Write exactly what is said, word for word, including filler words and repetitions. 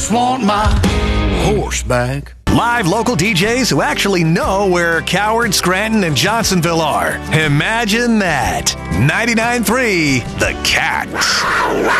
just want my horse back. Live local D Js who actually know where Coward, Scranton, and Johnsonville are. Imagine that. ninety-nine point three The Cat.